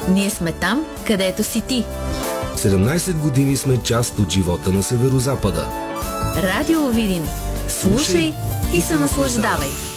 Ние сме там, където си ти. 17 години сме част от живота на Северозапада. Радио Видин. Слушай и се наслаждавай.